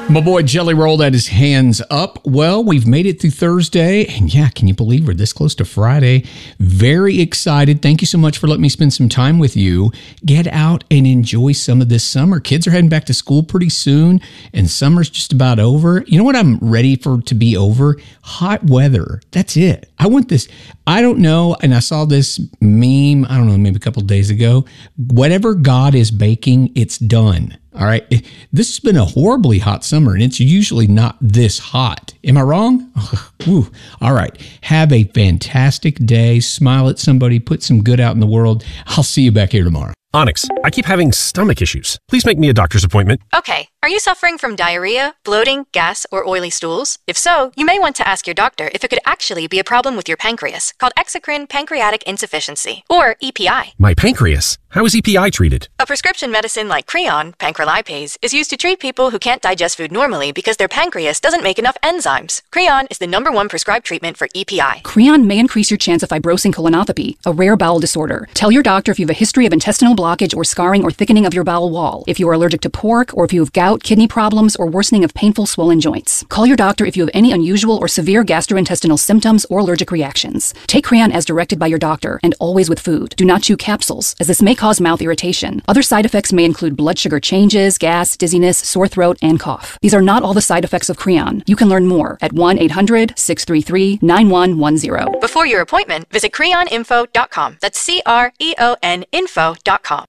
My boy Jelly Roll had his hands up. Well, we've made it through Thursday. And yeah, can you believe we're this close to Friday? Very excited. Thank you so much for letting me spend some time with you. Get out and enjoy some of this summer. Kids are heading back to school pretty soon, and summer's just about over. You know what I'm ready for to be over? Hot weather. That's it. I want this. I don't know. And I saw this meme, I don't know, maybe a couple of days ago. Whatever God is baking, it's done. All right. This has been a horribly hot summer, and it's usually not this hot. Am I wrong? Whew. All right. Have a fantastic day. Smile at somebody. Put some good out in the world. I'll see you back here tomorrow. Onyx, I keep having stomach issues. Please make me a doctor's appointment. Okay. Are you suffering from diarrhea, bloating, gas, or oily stools? If so, you may want to ask your doctor if it could actually be a problem with your pancreas, called exocrine pancreatic insufficiency, or EPI. My pancreas? How is EPI treated? A prescription medicine like Creon, pancrelipase, is used to treat people who can't digest food normally because their pancreas doesn't make enough enzymes. Creon is the #1 prescribed treatment for EPI. Creon may increase your chance of fibrosing colonopathy, a rare bowel disorder. Tell your doctor if you have a history of intestinal blockage or scarring or thickening of your bowel wall, if you are allergic to pork, or if you have gout, kidney problems, or worsening of painful swollen joints. Call your doctor if you have any unusual or severe gastrointestinal symptoms or allergic reactions. Take Creon as directed by your doctor, and always with food. Do not chew capsules, as this may cause mouth irritation. Other side effects may include blood sugar changes, gas, dizziness, sore throat, and cough. These are not all the side effects of Creon. You can learn more at 1-800-633-9110. Before your appointment, visit creoninfo.com. That's CREON info.com.